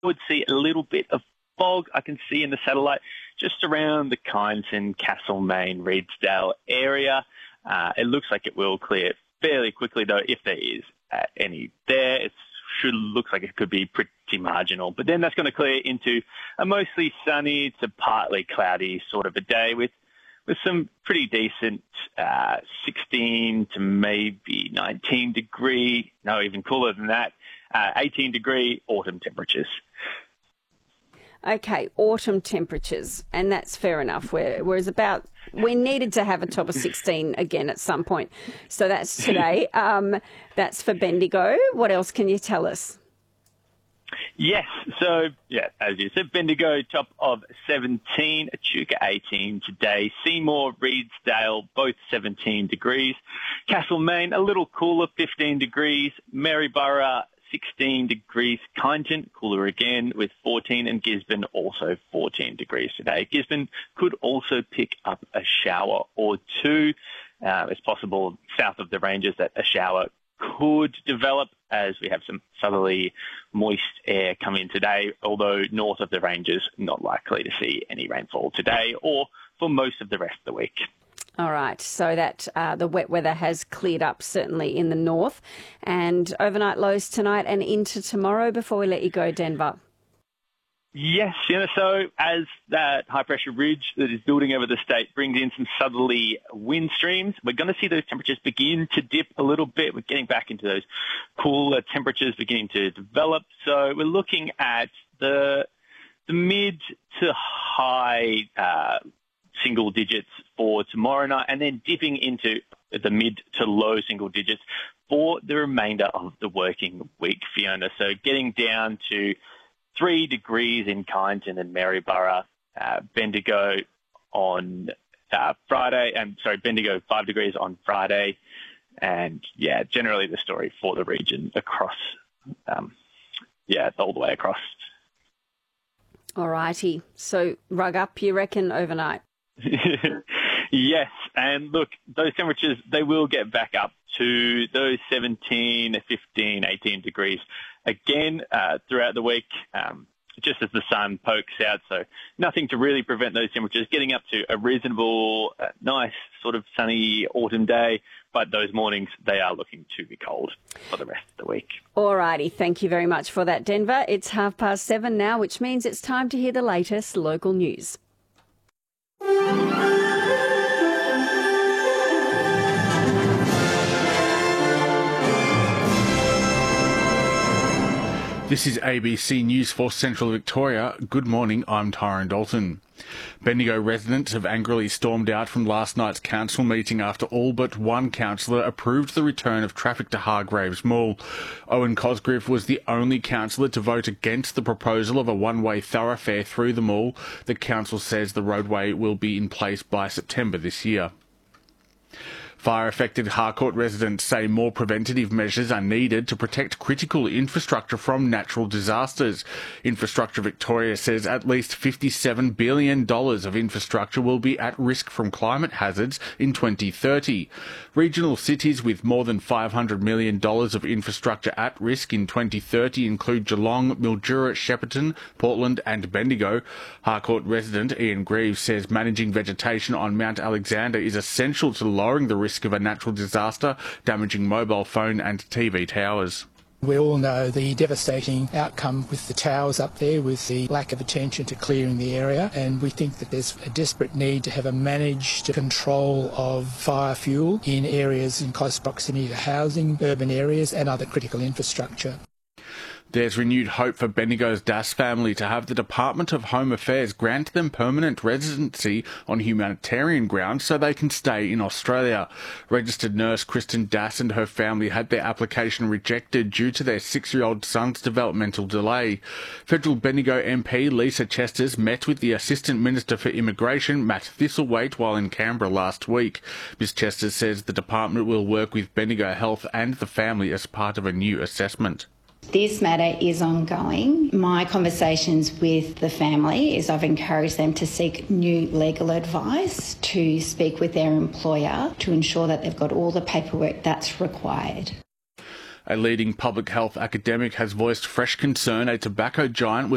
would see a little bit of fog I can see in the satellite just around the Kyneton, Castlemaine, Reedsdale area. It looks like it will clear fairly quickly, though, if there is any there. It looks like it could be pretty marginal. But then that's going to clear into a mostly sunny to partly cloudy sort of a day with some pretty decent 16 to maybe 19 degree, no, even cooler than that, 18 degree autumn temperatures. Okay, autumn temperatures, and that's fair enough. We needed to have a top of 16 again at some point. So that's today. That's for Bendigo. What else can you tell us? Yes, so, as you said, Bendigo, top of 17, Echuca 18 today, Seymour, Reedsdale, both 17 degrees, Castlemaine, a little cooler, 15 degrees, Maryborough, 16 degrees, Kyneton, cooler again with 14, and Gisborne also 14 degrees today. Gisborne could also pick up a shower or two. It's possible south of the ranges that a shower could develop as we have some southerly moist air come in today, although north of the ranges, not likely to see any rainfall today or for most of the rest of the week. All right, so that the wet weather has cleared up certainly in the north, and overnight lows tonight and into tomorrow before we let you go, Denver. Yes, so as that high-pressure ridge that is building over the state brings in some southerly wind streams, we're going to see those temperatures begin to dip a little bit. We're getting back into those cooler temperatures beginning to develop. So we're looking at the mid to high single digits for tomorrow night, and then dipping into the mid to low single digits for the remainder of the working week, Fiona. So getting down to 3 degrees in Kyneton and Maryborough, Bendigo on Friday, Bendigo 5 degrees on Friday, and generally the story for the region across, all the way across. All righty, so rug up, you reckon, overnight? Yes, and look, those temperatures, they will get back up to those 17, 15, 18 degrees again throughout the week, just as the sun pokes out. So nothing to really prevent those temperatures getting up to a reasonable, nice sort of sunny autumn day. But those mornings, they are looking to be cold for the rest of the week. All righty, thank you very much for that, Denver. It's 7:30 now, which means it's time to hear the latest local news. This is ABC News for Central Victoria. Good morning, I'm Tyrone Dalton. Bendigo residents have angrily stormed out from last night's council meeting after all but one councillor approved the return of traffic to Hargraves Mall. Owen Cosgrove was the only councillor to vote against the proposal of a one-way thoroughfare through the mall. The council says the roadway will be in place by September this year. Fire-affected Harcourt residents say more preventative measures are needed to protect critical infrastructure from natural disasters. Infrastructure Victoria says at least $57 billion of infrastructure will be at risk from climate hazards in 2030. Regional cities with more than $500 million of infrastructure at risk in 2030 include Geelong, Mildura, Shepparton, Portland and Bendigo. Harcourt resident Ian Greaves says managing vegetation on Mount Alexander is essential to lowering the risk of a natural disaster, damaging mobile phone and TV towers. We all know the devastating outcome with the towers up there, with the lack of attention to clearing the area, and we think that there's a desperate need to have a managed control of fire fuel in areas in close proximity to housing, urban areas and other critical infrastructure. There's renewed hope for Bendigo's Das family to have the Department of Home Affairs grant them permanent residency on humanitarian grounds so they can stay in Australia. Registered nurse Kristen Das and her family had their application rejected due to their 6-year-old son's developmental delay. Federal Bendigo MP Lisa Chesters met with the Assistant Minister for Immigration, Matt Thistlethwaite, while in Canberra last week. Ms Chesters says the department will work with Bendigo Health and the family as part of a new assessment. This matter is ongoing. My conversations with the family is I've encouraged them to seek new legal advice, to speak with their employer to ensure that they've got all the paperwork that's required. A leading public health academic has voiced fresh concern a tobacco giant was